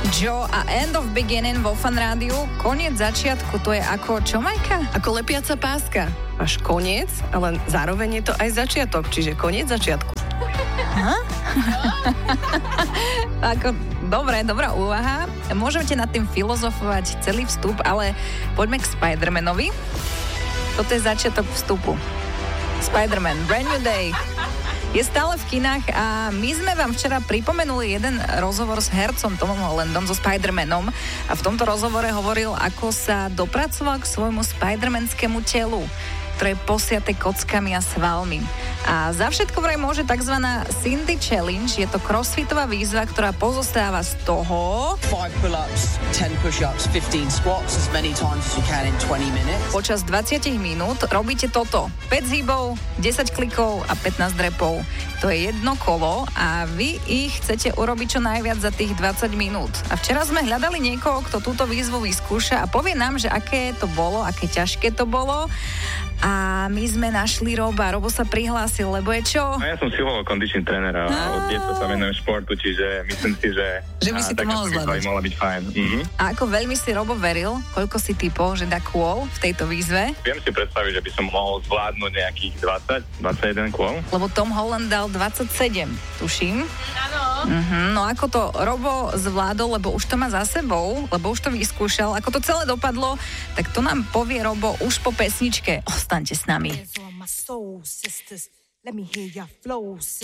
Joe a End of Beginning vo Fan Rádiu. Koniec začiatku, to je ako čo, Majka? Ako lepiaca páska. Máš koniec, ale zároveň je to aj začiatok, čiže koniec začiatku. Ako, dobre, dobrá úvaha. Môžete nad tým filozofovať celý vstup, ale poďme k Spider-Manovi. Toto je začiatok vstupu. Spider-Man, Brand New Day. Je stále v kinách a my sme vám včera pripomenuli jeden rozhovor s hercom Tomom Hollandom, so Spider-Manom, a v tomto rozhovore hovoril, ako sa dopracoval k svojmu spidermanskému telu, ktoré je posiate kockami a svalmi. A za všetko vraj môže tzv. Cindy Challenge. Je to crossfitová výzva, ktorá pozostáva z toho... 5 pull-ups, 10 push-ups, 15 squats, as many times as you can in 20 minutes. Počas 20 minút robíte toto. 5 zhybov, 10 klikov a 15 drepov. To je jedno kolo a vy ich chcete urobiť čo najviac za tých 20 minút. A včera sme hľadali niekoho, kto túto výzvu vyskúša a povie nám, že aké to bolo, aké ťažké to bolo. A my sme našli Roba. Robo sa prihlásil, lebo je čo? Ja som silovo-kondičný tréner a od detstva sa venujem športu, čiže myslím si, že by si to mohol zvládať. Mohla byť fajn. A ako veľmi si Robo veril, koľko si typol, že dá kôl v tejto výzve? Viem si predstaviť, že by som mohol zvládnuť nejakých 20-21 kôl. Lebo Tom Holland dal 27, tuším. Áno. No ako to Robo zvládol, lebo už to má za sebou, lebo už to vyskúšal. Ako to celé dopadlo, tak to nám povie Robo už po pesničke. Ostaňte s nami. Let me hear your flow,